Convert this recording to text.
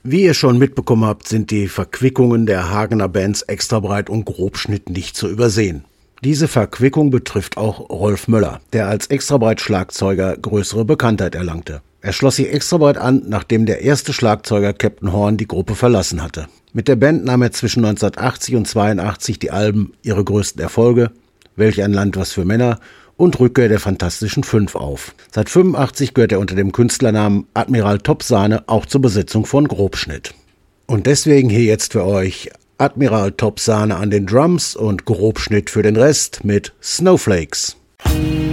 Wie ihr schon mitbekommen habt, sind die Verquickungen der Hagener Bands Extrabreit und Grobschnitt nicht zu übersehen. Diese Verquickung betrifft auch Rolf Möller, der als Extrabreit-Schlagzeuger größere Bekanntheit erlangte. Er schloss sich Extrabreit an, nachdem der erste Schlagzeuger Captain Horn die Gruppe verlassen hatte. Mit der Band nahm er zwischen 1980 und 1982 die Alben Ihre größten Erfolge, Welch ein Land, was für Männer und Rückkehr der Fantastischen Fünf auf. Seit 1985 gehört er unter dem Künstlernamen Admiral Topsahne auch zur Besetzung von Grobschnitt. Und deswegen hier jetzt für euch Admiral Topsahne an den Drums und Grobschnitt für den Rest mit Snowflakes.